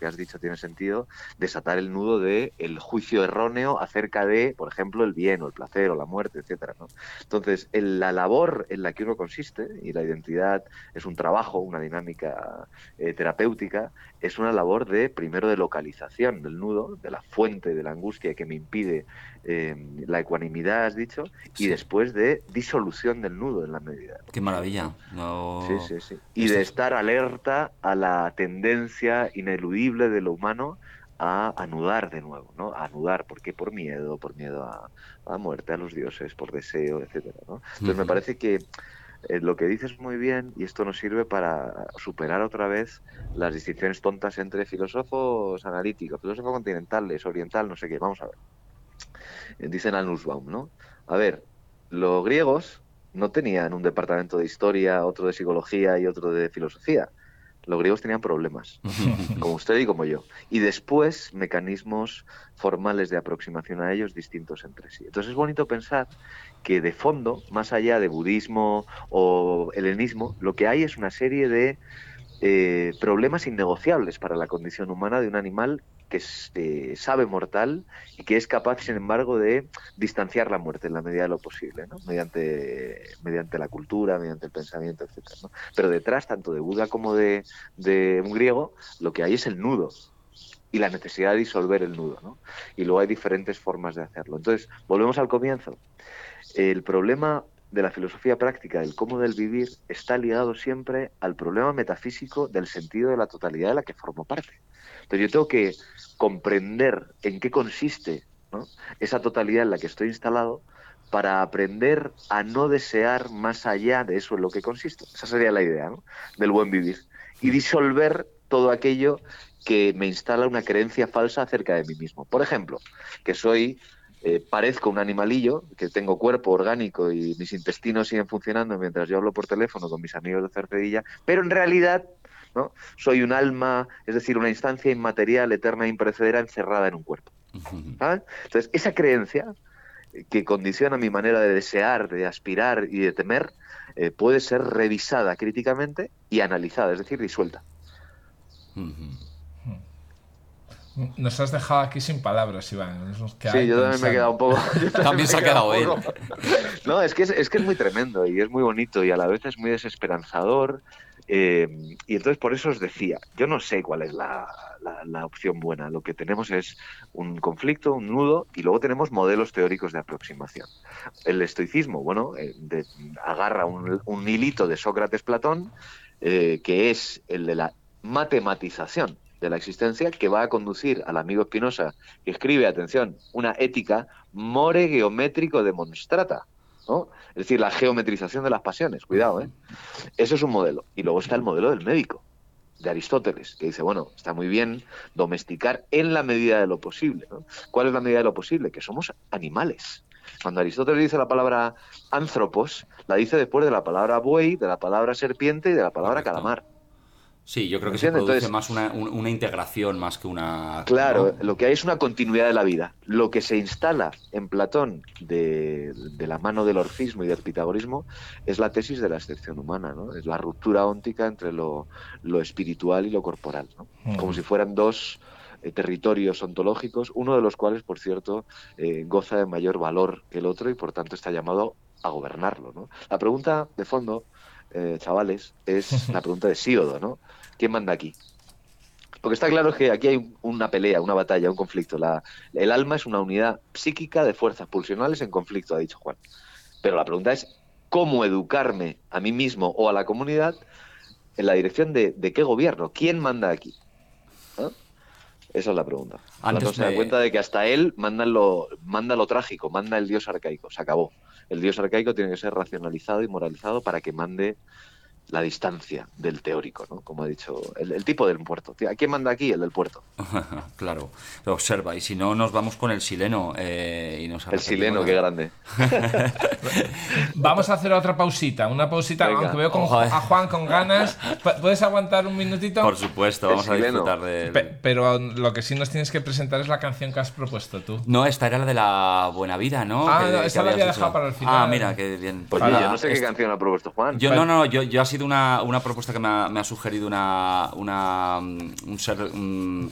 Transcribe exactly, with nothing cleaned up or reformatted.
que has dicho tiene sentido, desatar el nudo de el juicio erróneo acerca de, por ejemplo, el bien o el placer o la muerte, etcétera, ¿no? Entonces, en la labor en la que uno consiste, y la identidad es un trabajo, una dinámica eh, terapéutica, es una labor de, primero, de localización del nudo, de la fuente de la angustia que me impide eh, la ecuanimidad, has dicho, y Sí. después de disolución del nudo en la medida. Qué maravilla. No... Sí, sí, sí. Y Esto de es... estar alerta a la tendencia ineludible de lo humano a anudar de nuevo, ¿no? A anudar, ¿por qué? Por miedo, por miedo a, a la muerte, a los dioses, por deseo, etcétera, ¿no? Entonces me Uh-huh. parece que eh, lo que dices muy bien, y esto nos sirve para superar otra vez las distinciones tontas entre filósofos analíticos, filósofos continentales, oriental, no sé qué. Vamos a ver. Eh, Dicen a Nussbaum, ¿no? A ver, los griegos no tenían un departamento de historia, otro de psicología y otro de filosofía. Los griegos tenían problemas, ¿no? Como usted y como yo. Y después mecanismos formales de aproximación a ellos distintos entre sí. Entonces es bonito pensar que de fondo, más allá de budismo o helenismo, lo que hay es una serie de eh, problemas innegociables para la condición humana de un animal que es, eh, sabe mortal y que es capaz, sin embargo, de distanciar la muerte en la medida de lo posible, ¿no? Mediante, mediante la cultura, mediante el pensamiento, etcétera, ¿no? Pero detrás, tanto de Buda como de, de un griego, lo que hay es el nudo y la necesidad de disolver el nudo, ¿no? Y luego hay diferentes formas de hacerlo. Entonces, volvemos al comienzo. El problema de la filosofía práctica, del cómo del vivir, está ligado siempre al problema metafísico del sentido de la totalidad de la que formo parte. Entonces yo tengo que comprender en qué consiste, ¿no?, esa totalidad en la que estoy instalado para aprender a no desear más allá de eso en lo que consiste. Esa sería la idea, ¿no?, del buen vivir. Y disolver todo aquello que me instala una creencia falsa acerca de mí mismo. Por ejemplo, que soy... Eh, parezco un animalillo, que tengo cuerpo orgánico y mis intestinos siguen funcionando mientras yo hablo por teléfono con mis amigos de Cercedilla, pero en realidad, ¿no?, soy un alma, es decir, una instancia inmaterial, eterna e imperecedera encerrada en un cuerpo. ¿Sabes? Entonces, esa creencia que condiciona mi manera de desear, de aspirar y de temer, eh, puede ser revisada críticamente y analizada, es decir, disuelta. Uh-huh. Nos has dejado aquí sin palabras, Iván. Nos Sí, yo también me he quedado un poco... También se ha quedado él. No, es que es, es que es muy tremendo y es muy bonito y a la vez es muy desesperanzador. Eh, y entonces por eso os decía, yo no sé cuál es la, la, la opción buena. Lo que tenemos es un conflicto, un nudo, y luego tenemos modelos teóricos de aproximación. El estoicismo, bueno, eh, de, agarra un, un hilito de Sócrates-Platón, eh, que es el de la matematización de la existencia, que va a conducir al amigo Spinoza, que escribe, atención, una ética more geométrico demonstrata, ¿no? Es decir, la geometrización de las pasiones, cuidado, ¿eh? Eso es un modelo. Y luego está el modelo del médico, de Aristóteles, que dice, bueno, está muy bien domesticar en la medida de lo posible, ¿no? ¿Cuál es la medida de lo posible? Que somos animales. Cuando Aristóteles dice la palabra anthropos, la dice después de la palabra buey, de la palabra serpiente y de la palabra Correcto. calamar. Sí, yo creo que se ¿Entiendes? produce Entonces, más una, una integración más que una... claro, ¿no? lo que hay es una continuidad de la vida. Lo que se instala en Platón de, de la mano del orfismo y del pitagorismo es la tesis de la excepción humana, ¿no? Es la ruptura óntica entre lo, lo espiritual y lo corporal, ¿no? Uh-huh. Como si fueran dos eh, territorios ontológicos, uno de los cuales, por cierto, eh, goza de mayor valor que el otro y por tanto está llamado a gobernarlo, ¿no? La pregunta de fondo, eh, chavales, es la pregunta de Síodo, ¿no? ¿Quién manda aquí? Porque está claro que aquí hay una pelea, una batalla, un conflicto. La, el alma es una unidad psíquica de fuerzas pulsionales en conflicto, ha dicho Juan. Pero la pregunta es, ¿cómo educarme a mí mismo o a la comunidad en la dirección de, de qué gobierno? ¿Quién manda aquí? ¿Ah? Esa es la pregunta. Antes Platón se me... da cuenta de que hasta él manda lo, manda lo trágico, manda el dios arcaico. Se acabó. El dios arcaico tiene que ser racionalizado y moralizado para que mande la distancia del teórico, ¿no? Como ha dicho, el, el tipo del puerto. ¿A quién manda aquí? El del puerto. Claro, lo observa. Y si no, nos vamos con el sileno eh, y nos El sileno, qué grande. Vamos a hacer otra pausita, una pausita, Venga. aunque veo con, Ojo, eh. a Juan con ganas. ¿Puedes aguantar un minutito? Por supuesto, vamos a disfrutar de... Pe- pero lo que sí nos tienes que presentar es la canción que has propuesto tú. No, esta era la de la Buena Vida, ¿no? Ah, que, no, que esta la había habías dejado dicho. para el final. Ah, mira, qué bien. Pues Para yo no sé qué este- canción ha propuesto Juan. Yo no, no, yo, yo ha sido una, una propuesta que me ha, me ha sugerido una, una un ser un